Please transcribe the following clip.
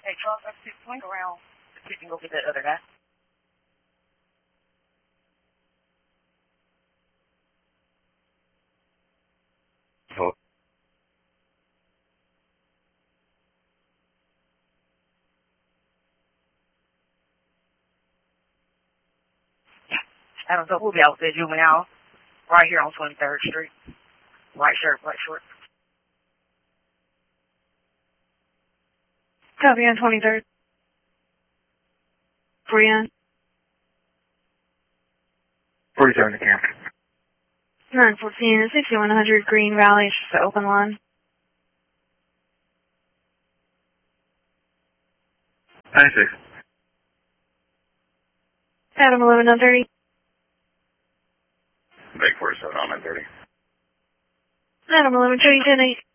Hey, Charles, that's 6 point around. You can go get that other guy. Oh. Adam, so we'll be out there, Juvenile, right here on 23rd Street. White shirt, black short. Copy on 23rd. Brian. 47 to camp. 914, 6100 Green Valley, it's just the open line. 96. Adam 1130. Make 47 on 930. Adam 1130, 10-8.